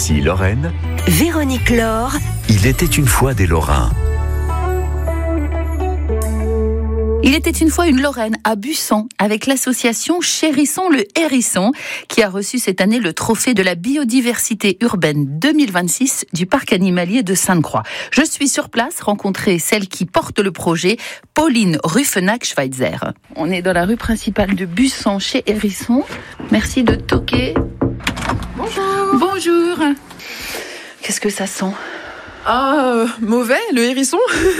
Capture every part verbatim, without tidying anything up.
Ici Lorraine, Véronique Laure. Il était une fois des Lorrains. Il était une fois une Lorraine à Bussan avec l'association Chérissons le Hérisson qui a reçu cette année le trophée de la biodiversité urbaine deux mille vingt-six du parc animalier de Sainte-Croix. Je suis sur place rencontrer celle qui porte le projet, Pauline Ruffenack-Schweitzer. On est dans la rue principale de Bussan chez Hérisson. Merci de toquer. Bonjour. Bonjour. Qu'est-ce que ça sent ? Ah, euh, mauvais, le hérisson.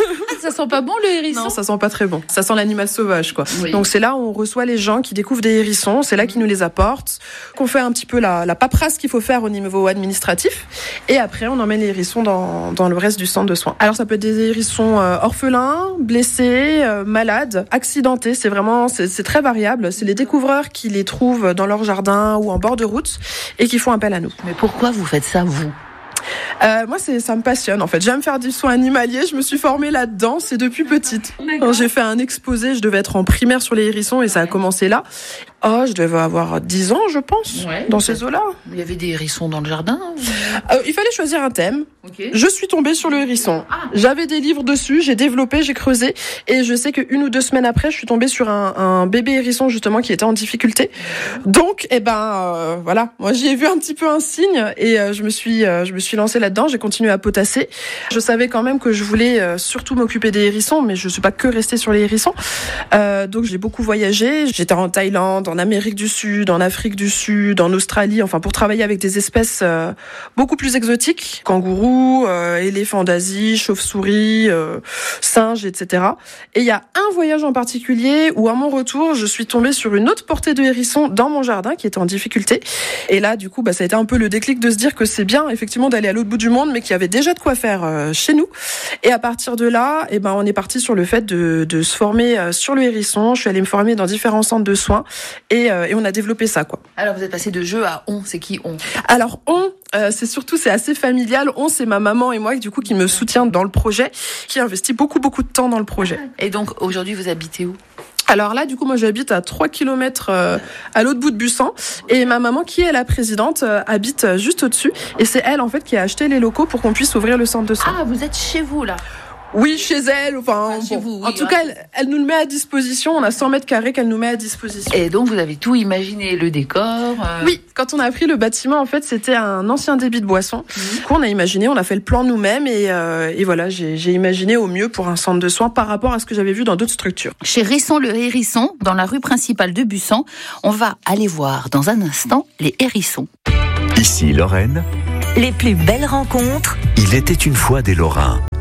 Ça sent pas bon le hérisson ? Non, ça sent pas très bon. Ça sent l'animal sauvage, quoi. Oui. Donc c'est là où on reçoit les gens qui découvrent des hérissons, c'est là qu'ils nous les apportent, qu'on fait un petit peu la, la paperasse qu'il faut faire au niveau administratif, et après on emmène les hérissons dans, dans le reste du centre de soins. Alors ça peut être des hérissons euh, orphelins, blessés, euh, malades, accidentés, c'est vraiment, c'est, c'est très variable. C'est les découvreurs qui les trouvent dans leur jardin ou en bord de route et qui font appel à nous. Mais pourquoi vous faites ça, vous ? Euh, moi, c'est, ça me passionne en fait. J'aime faire du soin animalier. Je me suis formée là-dedans. C'est depuis petite. Quand j'ai fait un exposé, je devais être en primaire sur les hérissons et ça a commencé là. Oh, je devais avoir dix ans, je pense, ouais, dans ces eaux-là. Il y avait des hérissons dans le jardin ? Euh, il fallait choisir un thème. Okay. Je suis tombée sur le hérisson. Ah. J'avais des livres dessus, j'ai développé, j'ai creusé. Et je sais qu'une ou deux semaines après, je suis tombée sur un, un bébé hérisson, justement, qui était en difficulté. Donc, eh ben, euh, voilà. Moi, j'y ai vu un petit peu un signe et euh, je me suis, euh, je me suis lancée là-dedans. J'ai continué à potasser. Je savais quand même que je voulais euh, surtout m'occuper des hérissons, mais je suis pas que restée sur les hérissons. Euh, donc, j'ai beaucoup voyagé. J'étais en Thaïlande, en Amérique du Sud, en Afrique du Sud, en Australie, enfin, pour travailler avec des espèces euh, beaucoup plus exotiques. Kangourous, euh, éléphants d'Asie, chauves-souris, euh, singes, et cetera. Et il y a un voyage en particulier où, à mon retour, je suis tombée sur une autre portée de hérissons dans mon jardin qui était en difficulté. Et là, du coup, bah, ça a été un peu le déclic de se dire que c'est bien, effectivement, d'aller à l'autre bout du monde, mais qu'il y avait déjà de quoi faire euh, chez nous. Et à partir de là, eh ben, on est parti sur le fait de, de se former euh, sur le hérisson. Je suis allée me former dans différents centres de soins et, euh, et on a développé ça, quoi. Alors, vous êtes passé de jeu à on. C'est qui on ? Alors, on, euh, c'est surtout, c'est assez familial. On, c'est ma maman et moi, du coup, qui me soutient dans le projet, qui investit beaucoup, beaucoup de temps dans le projet. Et donc, aujourd'hui, vous habitez où ? Alors là, du coup, moi, j'habite à trois kilomètres euh, à l'autre bout de Bussan. Et ma maman, qui est la présidente, euh, habite juste au-dessus. Et c'est elle, en fait, qui a acheté les locaux pour qu'on puisse ouvrir le centre de soins. Ah, vous êtes chez vous, là ? Oui, chez elle. Enfin, ah, chez bon. vous, oui, en tout ouais. cas, elle, elle nous le met à disposition. On a cent mètres carrés qu'elle nous met à disposition. Et donc, vous avez tout imaginé, le décor euh... Oui, quand on a pris le bâtiment, en fait, c'était un ancien débit de boissons. Mmh. Du coup, on a imaginé, on a fait le plan nous-mêmes et, euh, et voilà, j'ai, j'ai imaginé au mieux pour un centre de soins par rapport à ce que j'avais vu dans d'autres structures. Chez Chérissons le Hérisson, dans la rue principale de Bussan, on va aller voir dans un instant les hérissons. Ici Lorraine, les plus belles rencontres. Il était une fois des Lorrains.